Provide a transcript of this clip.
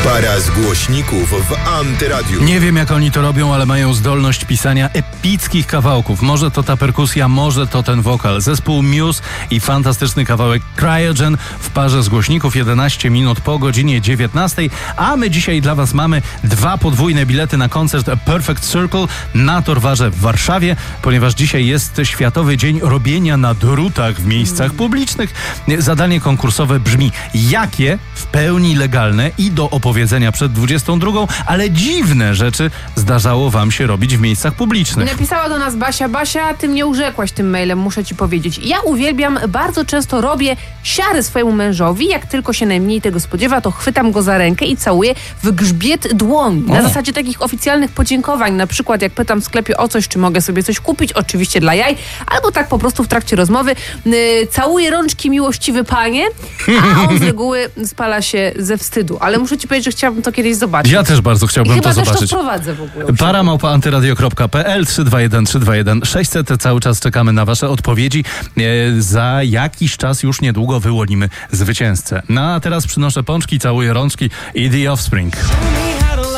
Para zgłośników w Antyradiu. Nie wiem, jak oni to robią, ale mają zdolność pisania epickich kawałków. Może to ta perkusja, może to ten wokal. Zespół Muse i fantastyczny kawałek Cryogen w parze zgłośników 11 minut po godzinie 19. A my dzisiaj dla Was mamy 2 podwójne bilety na koncert Perfect Circle na Torwarze w Warszawie, ponieważ dzisiaj jest Światowy Dzień Robienia na drutach w miejscach publicznych. Zadanie konkursowe brzmi: jakie w pełni legalne i do opowiedzenia przed 22, ale dziwne rzeczy zdarzało Wam się robić w miejscach publicznych? Napisała do nas Basia. Basia, ty mnie urzekłaś tym mailem, muszę ci powiedzieć. Ja uwielbiam, bardzo często robię siary swojemu mężowi. Jak tylko się najmniej tego spodziewa, to chwytam go za rękę i całuję w grzbiet dłoni. Na zasadzie takich oficjalnych podziękowań. Na przykład jak pytam w sklepie o coś, czy mogę sobie coś kupić, oczywiście dla jaj, albo tak po prostu w trakcie rozmowy. Całuję rączki, miłościwy panie, a on z reguły spala się ze wstydu. Ale muszę ci powiedzieć, że chciałabym to kiedyś zobaczyć. Ja też bardzo chciałbym to zobaczyć. Chyba też to wprowadzę w ogóle. para@antyradio.pl 321 321 600. Cały czas czekamy na Wasze odpowiedzi. Za jakiś czas, już niedługo, wyłonimy zwycięzcę. No a teraz przynoszę pączki, całuję rączki i The Offspring.